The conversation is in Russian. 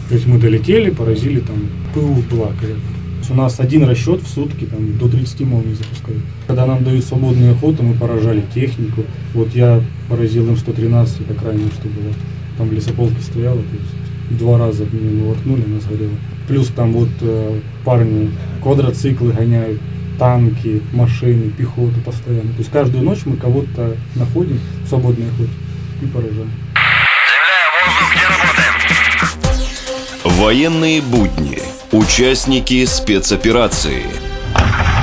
То есть мы долетели, поразили там ПУ Балакове. У нас один расчет в сутки там, до 30 молний запускают. Когда нам дают свободную охоту, мы поражали технику. Вот я поразил М113, это крайнее, что было. Там в лесополке стояло, то есть 2 раза в нее воткнули, она сгорела. Плюс там вот парни квадроциклы гоняют, танки, машины, пехоту постоянно. То есть каждую ночь мы кого-то находим в свободной охоте и поражаем. Военные будни. Участники спецоперации.